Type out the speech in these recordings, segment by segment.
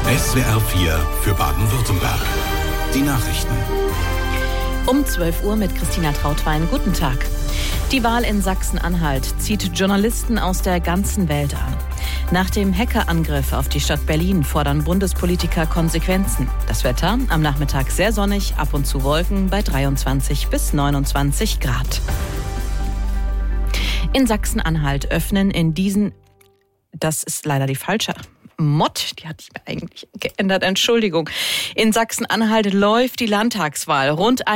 SWR 4 für Baden-Württemberg. Die Nachrichten. Um 12 Uhr mit Christina Trautwein. Guten Tag. Die Wahl in Sachsen-Anhalt zieht Journalisten aus der ganzen Welt an. Nach dem Hackerangriff auf die Stadt Berlin fordern Bundespolitiker Konsequenzen. Das Wetter am Nachmittag sehr sonnig, ab und zu Wolken bei 23 bis 29 Grad. In Sachsen-Anhalt öffnen in diesen... Das ist leider die falsche Mod, die hatte ich mir eigentlich geändert, Entschuldigung. In Sachsen-Anhalt läuft die Landtagswahl. Rund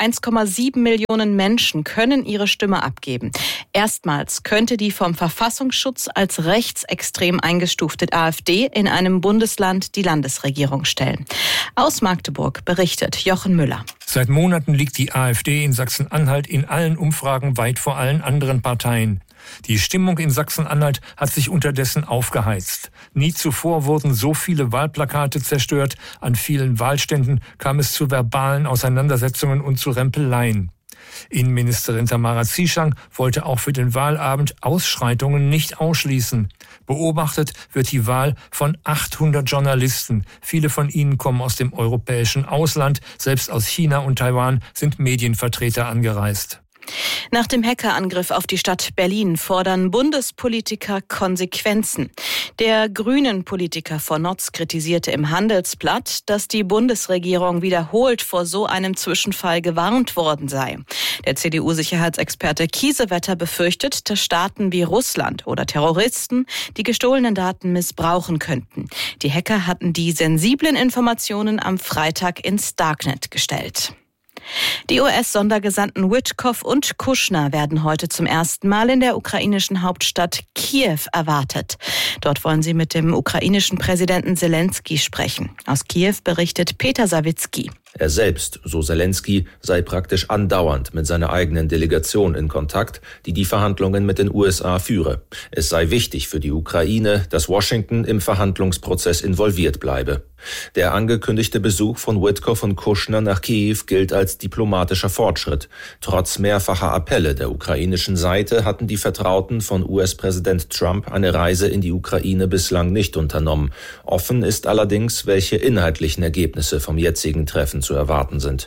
1,7 Millionen Menschen können ihre Stimme abgeben. Erstmals könnte die vom Verfassungsschutz als rechtsextrem eingestufte AfD in einem Bundesland die Landesregierung stellen. Aus Magdeburg berichtet Jochen Müller. Seit Monaten liegt die AfD in Sachsen-Anhalt in allen Umfragen weit vor allen anderen Parteien. Die Stimmung in Sachsen-Anhalt hat sich unterdessen aufgeheizt. Nie zuvor wurden so viele Wahlplakate zerstört. An vielen Wahlständen kam es zu verbalen Auseinandersetzungen und zu Rempeleien. Innenministerin Tamara Zieschang wollte auch für den Wahlabend Ausschreitungen nicht ausschließen. Beobachtet wird die Wahl von 800 Journalisten. Viele von ihnen kommen aus dem europäischen Ausland. Selbst aus China und Taiwan sind Medienvertreter angereist. Nach dem Hackerangriff auf die Stadt Berlin fordern Bundespolitiker Konsequenzen. Der Grünen-Politiker von Notz kritisierte im Handelsblatt, dass die Bundesregierung wiederholt vor so einem Zwischenfall gewarnt worden sei. Der CDU-Sicherheitsexperte Kiesewetter befürchtet, dass Staaten wie Russland oder Terroristen die gestohlenen Daten missbrauchen könnten. Die Hacker hatten die sensiblen Informationen am Freitag ins Darknet gestellt. Die US-Sondergesandten Witkoff und Kushner werden heute zum ersten Mal in der ukrainischen Hauptstadt Kiew erwartet. Dort wollen sie mit dem ukrainischen Präsidenten Selenskyj sprechen. Aus Kiew berichtet Peter Sawicki. Er selbst, so Selenskyj, sei praktisch andauernd mit seiner eigenen Delegation in Kontakt, die die Verhandlungen mit den USA führe. Es sei wichtig für die Ukraine, dass Washington im Verhandlungsprozess involviert bleibe. Der angekündigte Besuch von Witkoff und Kushner nach Kiew gilt als diplomatischer Fortschritt. Trotz mehrfacher Appelle der ukrainischen Seite hatten die Vertrauten von US-Präsident Trump eine Reise in die Ukraine bislang nicht unternommen. Offen ist allerdings, welche inhaltlichen Ergebnisse vom jetzigen Treffen zu erwarten sind.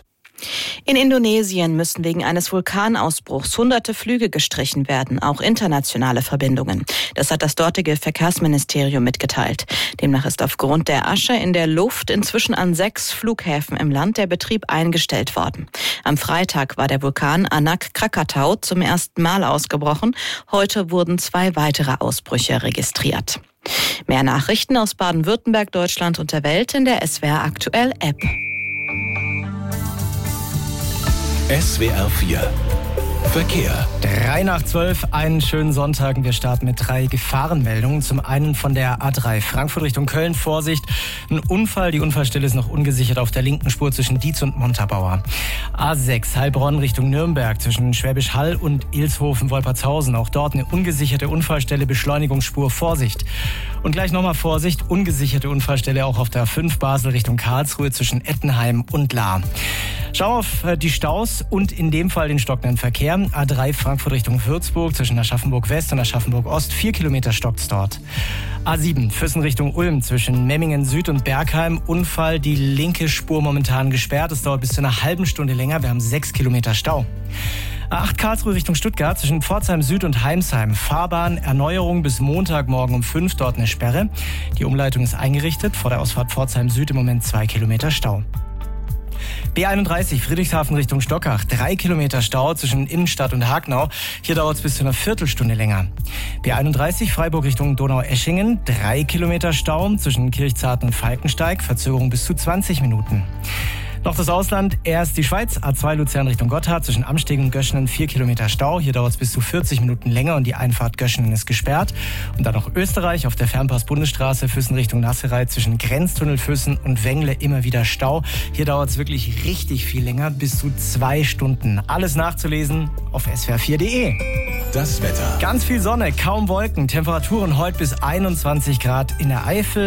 In Indonesien müssen wegen eines Vulkanausbruchs hunderte Flüge gestrichen werden, auch internationale Verbindungen. Das hat das dortige Verkehrsministerium mitgeteilt. Demnach ist aufgrund der Asche in der Luft inzwischen an 6 Flughäfen im Land der Betrieb eingestellt worden. Am Freitag war der Vulkan Anak Krakatau zum ersten Mal ausgebrochen. Heute wurden 2 weitere Ausbrüche registriert. Mehr Nachrichten aus Baden-Württemberg, Deutschland und der Welt in der SWR Aktuell App. SWR 4 Verkehr. 11:03, einen schönen Sonntag. Wir starten mit 3 Gefahrenmeldungen. Zum einen von der A3 Frankfurt Richtung Köln. Vorsicht, ein Unfall. Die Unfallstelle ist noch ungesichert auf der linken Spur zwischen Dietz und Montabaur. A6 Heilbronn Richtung Nürnberg zwischen Schwäbisch Hall und Ilshofen-Wolpertshausen. Auch dort eine ungesicherte Unfallstelle, Beschleunigungsspur. Vorsicht. Und gleich nochmal Vorsicht, ungesicherte Unfallstelle auch auf der A5 Basel Richtung Karlsruhe zwischen Ettenheim und Lahr. Schau auf die Staus und in dem Fall den stockenden Verkehr. A3 Frankfurt Richtung Würzburg zwischen Aschaffenburg West und Aschaffenburg Ost. 4 Kilometer stockt's dort. A7 Füssen Richtung Ulm zwischen Memmingen Süd und Bergheim. Unfall, die linke Spur momentan gesperrt. Es dauert bis zu einer halben Stunde länger. Wir haben 6 Kilometer Stau. A8 Karlsruhe Richtung Stuttgart zwischen Pforzheim Süd und Heimsheim. Fahrbahn-Erneuerung bis Montagmorgen um 5, dort eine Sperre. Die Umleitung ist eingerichtet. Vor der Ausfahrt Pforzheim Süd im Moment 2 Kilometer Stau. B31 Friedrichshafen Richtung Stockach. 3 Kilometer Stau zwischen Innenstadt und Hagnau. Hier dauert es bis zu einer Viertelstunde länger. B31 Freiburg Richtung Donaueschingen. 3 Kilometer Stau zwischen Kirchzarten und Falkensteig. Verzögerung bis zu 20 Minuten. Noch das Ausland, erst die Schweiz, A2 Luzern Richtung Gotthard, zwischen Amstegen und Göschenen 4 Kilometer Stau. Hier dauert es bis zu 40 Minuten länger und die Einfahrt Göschenen ist gesperrt. Und dann noch Österreich auf der Fernpass-Bundesstraße, Füssen Richtung Nasserei, zwischen Grenztunnel Füssen und Wengle immer wieder Stau. Hier dauert es wirklich richtig viel länger, bis zu 2 Stunden. Alles nachzulesen auf swr4.de. Das Wetter. Ganz viel Sonne, kaum Wolken, Temperaturen heute bis 21 Grad in der Eifel.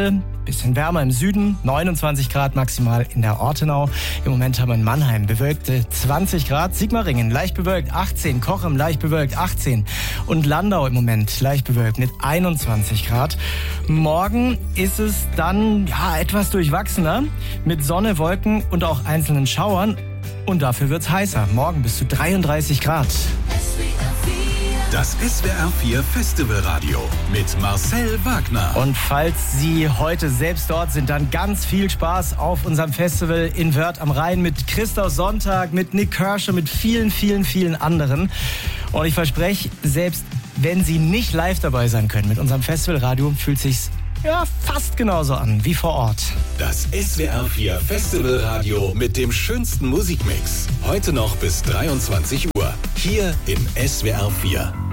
Bisschen wärmer im Süden, 29 Grad maximal in der Ortenau. Im Moment haben wir in Mannheim bewölkte 20 Grad, Sigmaringen leicht bewölkt 18, Cochem leicht bewölkt 18 und Landau im Moment leicht bewölkt mit 21 Grad. Morgen ist es dann etwas durchwachsener mit Sonne, Wolken und auch einzelnen Schauern. Und dafür wird's heißer. Morgen bis zu 33 Grad. Das SWR 4 Festivalradio mit Marcel Wagner. Und falls Sie heute selbst dort sind, dann ganz viel Spaß auf unserem Festival in Wörth am Rhein mit Christoph Sonntag, mit Nick Kershaw, mit vielen, vielen, vielen anderen. Und ich verspreche, selbst wenn Sie nicht live dabei sein können mit unserem Festivalradio, fühlt sich's fast genauso an wie vor Ort. Das SWR 4 Festivalradio mit dem schönsten Musikmix. Heute noch bis 23 Uhr. Hier im SWR 4.